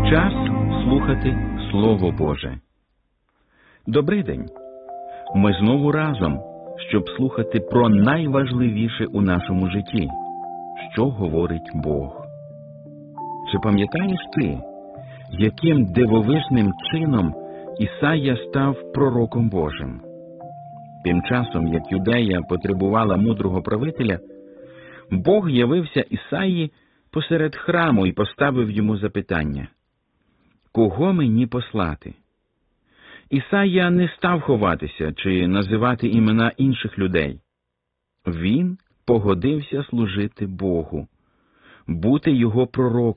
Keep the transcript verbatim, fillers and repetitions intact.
Час слухати Слово Боже. Добрий день! Ми знову разом, щоб слухати про найважливіше у нашому житті, що говорить Бог. Чи пам'ятаєш ти, яким дивовижним чином Ісая став пророком Божим? Тим часом, як Юдея потребувала мудрого правителя, Бог явився Ісаї посеред храму і поставив йому запитання: «Кого мені послати?» Ісая не став ховатися чи називати імена інших людей. Він погодився служити Богу, бути його пророком.